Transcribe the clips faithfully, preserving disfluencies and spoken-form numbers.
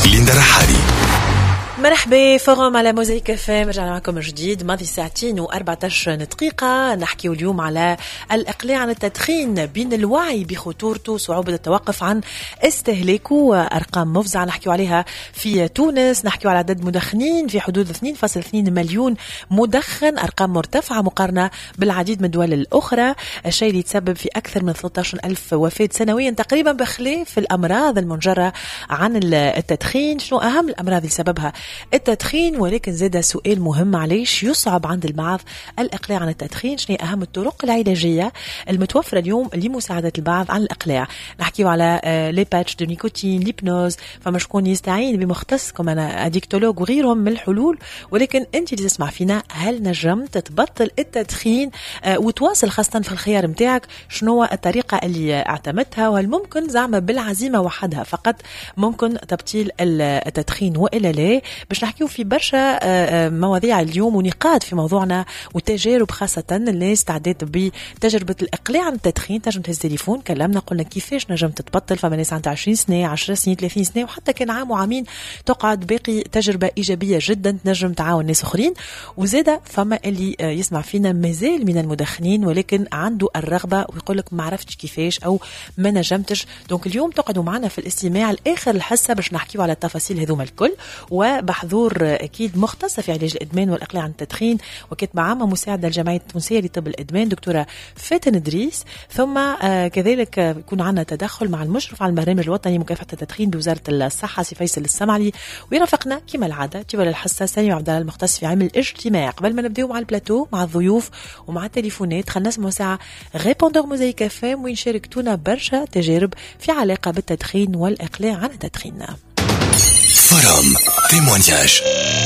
ليندا رحالي. مرحبا فوغم على موزايك اف ام. رجعنا معكم جديد ماضي ساعتين وأربعة عشر دقيقة. نحكي اليوم على الإقلاع عن التدخين بين الوعي بخطورته وصعوبة التوقف عن استهلاكه. أرقام مفزعة نحكي عليها في تونس، نحكي على عدد مدخنين في حدود اثنين فاصلة اثنين مليون مدخن، أرقام مرتفعة مقارنة بالعديد من الدول الأخرى، الشيء اللي يتسبب في أكثر من ثلاثة عشر ألف وفاة سنويا تقريبا، بخلاف الأمراض المنجرة عن التدخين. شنو أهم الأمراض اللي سببها التدخين؟ ولكن زاد سؤال مهم، علاش يصعب عند البعض الإقلاع عن التدخين؟ شنو أهم الطرق العلاجية المتوفرة اليوم لمساعدة البعض عن الإقلاع؟ نحكي على لي باتش دو نيكوتين، ليبنوز، فما شكون يستعين بمختص كما أنا أديكتولوج وغيرهم من الحلول. ولكن أنت اللي تسمع فينا، هل نجمت تبطل التدخين آه وتواصل خاصة في الخيار متاعك؟ شنو الطريقة اللي اعتمدتها؟ وهل ممكن زعما بالعزيمة وحدها فقط ممكن تبطيل التدخين وإلا لا؟ باش نحكيو في برشا مواضيع اليوم ونقاط في موضوعنا وتجارب، خاصة الناس استعدت بتجربة الإقلاع عن التدخين. تنجم تهز تليفون كلامنا، قلنا كيفاش نجم تتبطل. فما ناس عندها عشرين سنة، عشر سنين، ثلاثين سنة، وحتى كان عام وعامين تقعد باقي تجربة إيجابية جدا تنجم تعاون ناس أخرين. وزادة فما اللي يسمع فينا مازال من المدخنين ولكن عنده الرغبة ويقول لك ما عرفتش كيفاش أو ما نجمتش. دونك اليوم تقعدوا معنا في الاستماع الآخر الحصة باش نحكيو على التفاصيل هذوما الكل، وبحضور أكيد مختصة في علاج الإدمان والإقلاع عن التدخين، وكاتبة عامة مساعدة الجمعية التونسية لطب الإدمان دكتورة فاتن إدريس. ثم آه كذلك يكون عنا تدخل مع المشرف على البرنامج الوطني مكافحة التدخين بوزارة الصحة سي فيصل السمعلي، ويرافقنا كما العادة طوال الحصة سامي عبد الله المختص في علم الاجتماع. قبل ما نبداو مع البلاتو مع الضيوف ومع التليفونات، خلينا نسمعوا ساعة غيبوندور موزايك اف ام وين شاركتونا برشا تجارب في علاقة بالتدخين والإقلاع عن التدخين. فرام تيمونياج.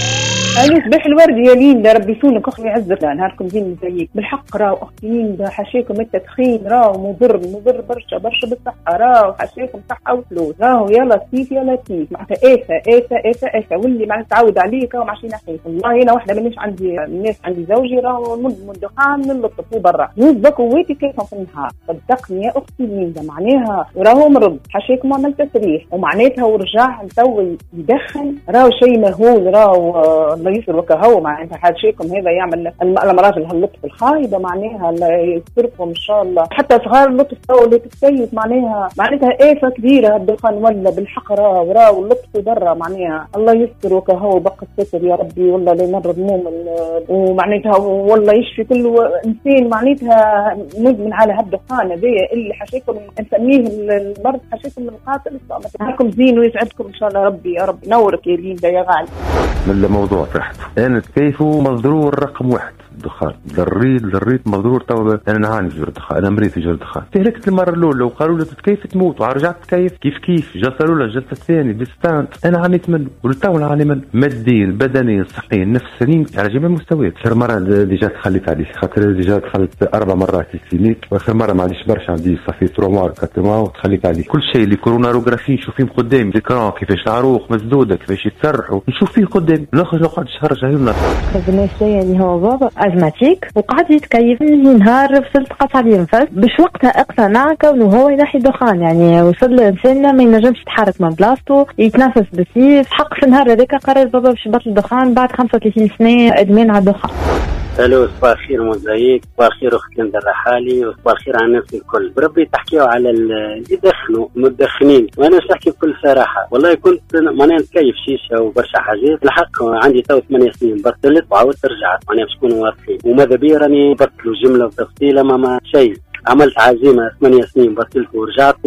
أنا صباح الورد يا ليندا، ربي يسونك أختي عزت، نهاركم زين زيك. بالحق راهو أختي ليندا حاشاكم التدخين راهو مضر مضر برشا برشا بالصحة، راهو حاشاكم صحة وفلوس، راهو يا لطيف يا لطيف معناتها آفة آفة آفة آفة، واللي معناتها تعود عليك راهو ماشي نحيف. والله أنا واحدة منيش عندي الناس، عندي زوجي راهو مدمن دخان من اللطف وبرا نوز قوتي كيفهم في النهار. صدقني يا أختي ليندا معناها راهو مرض، حاشاكم عمل تسريح ومعناتها ورجع تو يدخن، راهو شيء مهول، راهو الله يسر وكهو معناتها حاشاكم هذا يعمل الامراض اللطف الخايبه معناها يصرفهم ان شاء الله. حتى صغار اللطف تو اللي تتسيب معناها معناتها آفة كبيره الدخان، ولا بالحق راهو راهو اللطف برا معناها الله يسر وكهو بقى الستر يا ربي. والله لا يمرض مؤمن ومعناتها والله يشفي كل انسان معناتها مدمن على هالدخان هذايا اللي حاشاكم نسميه المرض حاشاكم القاتل. معكم زين ويسعدكم ان شاء الله ربي يا رب. نورك يا ليندا يا غالي. من الموضوع فرحت انا كيفه مضرور رقم واحد الدخان، ضريت ضريت مضرور تو. انا نعاني في جرد الدخان، انا مريض في جرد الدخان. تهلكت المره الاولى وقالوا لي تتكيف تموت، ورجعت تكيف كيف كيف. جلسه الاولى الجلسه الثانيه ديستانت، انا عانيت منه ولتو نعاني منه ماديا بدنيا صحيا نفسيا على جميع المستويات. اخر مره ديجا تخليت عليه خاطر ديجا دخلت اربع مرات في الكلينيك، واخر مره ما عنديش برشا، عندي صافي ثلاثة موا أربعة موا وتخليت عليه. كل شيء اللي كوروناروغرافي نشوف فيه قدامي، ذكرى كيفاش العروق مسدوده كيفاش يتسرحوا نشوف فيه قدامي. نخرج نقعد شهر شهرين ونص. خدمة اللي هو بابا ازماتيك وقعد يتكيف من نهار فصلت قطع لي نفس باش وقتها اقتنع كونه هو ينحي دخان. يعني وصل لإنسان ما ينجمش يتحرك من بلاصتو يتنفس بسيف. حق في النهار هذاك قرر بابا باش يبطل الدخان بعد خمسة وثلاثين سنة ادمان على الدخان. الو صباح الخير موزايك، صباح الخير اخت ليندا الرحالي، وصباح الخير على الناس الكل. بربي تحكيوا على اللي يدخنوا مدخنين، وانا باش نحكي بكل صراحه. والله كنت معناها نتكيف شيشه وبرشا حاجات. الحق عندي تو ثمانية سنين بطلت وعاودت رجعت معناها باش نكونوا واضحين، وماذا بيا راني بطلوا جمله وتفصيله ما شيء. عملت عزيمة ثمانية سنين بطلت ورجعت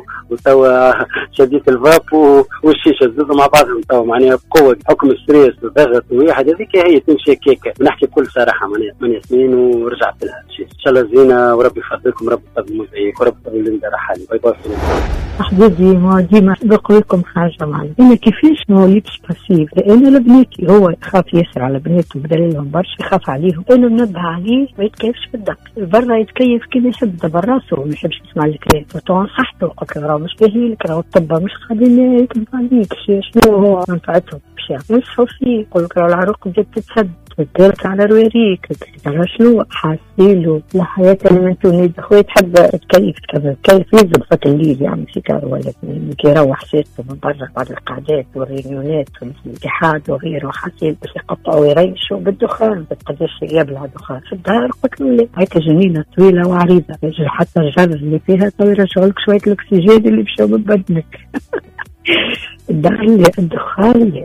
وتوا شديت الفاب والشيشة زدوا مع بعضهم توا معناها بقوة حكم الستريس والضغط وواحد هذيك هي تمشي كيكة. نحكي بكل صراحة معناها ثمانية سنين ورجعت لها الشيء. إن شاء الله زينة وربي يفضلكم، ربي يفضل موزايك وربي يفضل ليندا رحالي. باي باي. أحبابي ما ديما بقول لكم حاجة معي، أنا كيفاش ما وليتش باسيف؟ لأن لبناتي هو يخاف ياسر على بناته بدليلهم برشا، يخاف عليهم. أنا منبه عليه ما يتكيفش بالدق، برا يتكيف كيما يحب دبر راسه وما يحبش يسمع الكلام. وطبعا صحته قلت له راه مش باهي لك، راه الطب مش قاعدين يكذب عليك. شنو هو منفعتهم؟ أشياء يصحوا فيه، يقول لك العروق بدأت تتسد، تديرك على رواريك، تديرك على شنو حاسيلو الحياة اللي من تونس. أخوي تحب تكيف كذا كيف يزب فك الليل يعمل سيجار ولا كي يروح سيرته من برا بعد القعدات والريونيات والاتحاد وغيره، حاسيل باش يقطعوا ويريشوا بالدخان. قداش يبلع دخان في الدار قلت له هيك جنينة طويلة وعريضة، حتى الجر اللي فيها تو يرجعوا لك شوية الأكسجين اللي مشاو من بدنك. الدخان الدخان